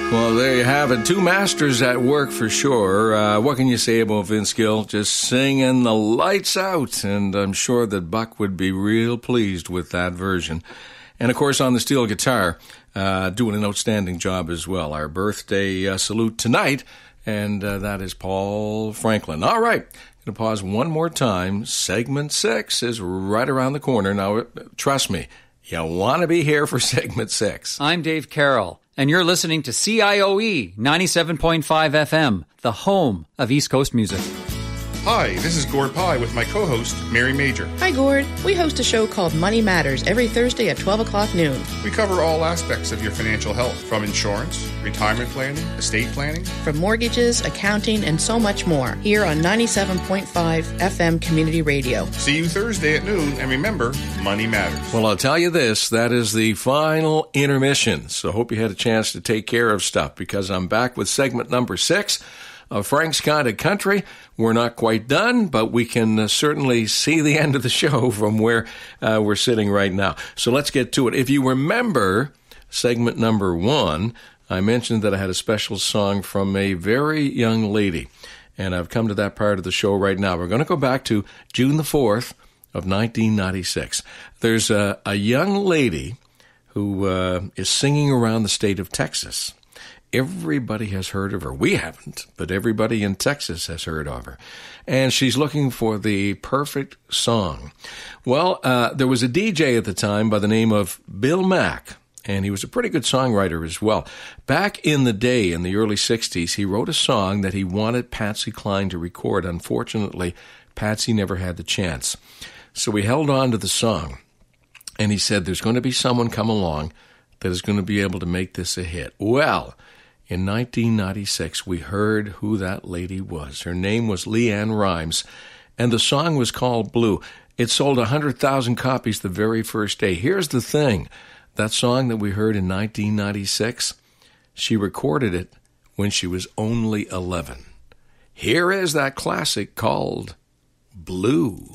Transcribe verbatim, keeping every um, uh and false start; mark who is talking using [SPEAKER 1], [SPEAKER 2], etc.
[SPEAKER 1] Well, there you have it. Two masters at work for sure. Uh, what can you say about Vince Gill? Just singing the lights out. And I'm sure that Buck would be real pleased with that version. And, of course, on the steel guitar, uh, doing an outstanding job as well. Our birthday uh, salute tonight, and uh, that is Paul Franklin. All right. Going to pause one more time. Segment six is right around the corner. Now, trust me, you want to be here for segment six.
[SPEAKER 2] I'm Dave Carroll, and you're listening to C I O E ninety-seven point five F M, the home of East Coast music.
[SPEAKER 3] Hi, this is Gord Pye with my co-host, Mary Major.
[SPEAKER 4] Hi, Gord. We host a show called Money Matters every Thursday at twelve o'clock noon.
[SPEAKER 3] We cover all aspects of your financial health, from insurance, retirement planning, estate planning,
[SPEAKER 4] from mortgages, accounting, and so much more, here on ninety-seven point five F M Community Radio.
[SPEAKER 3] See you Thursday at noon, and remember, money matters.
[SPEAKER 1] Well, I'll tell you this, that is the final intermission, so hope you had a chance to take care of stuff, because I'm back with segment number six of Frank's Kind of Country. We're not quite done, but we can uh, certainly see the end of the show from where uh, we're sitting right now. So let's get to it. If you remember segment number one, I mentioned that I had a special song from a very young lady, and I've come to that part of the show right now. We're going to go back to June the fourth of nineteen ninety-six. There's a, a young lady who uh, is singing around the state of Texas. Everybody has heard of her. We haven't, but everybody in Texas has heard of her. And she's looking for the perfect song. Well, uh, there was a D J at the time by the name of Bill Mack, and he was a pretty good songwriter as well. Back in the day, in the early sixties, he wrote a song that he wanted Patsy Cline to record. Unfortunately, Patsy never had the chance. So he held on to the song, and he said, there's going to be someone come along that is going to be able to make this a hit. Well, in nineteen ninety-six, we heard who that lady was. Her name was Leanne Rimes, and the song was called Blue. It sold one hundred thousand copies the very first day. Here's the thing. That song that we heard in nineteen ninety-six, she recorded it when she was only eleven. Here is that classic called Blue.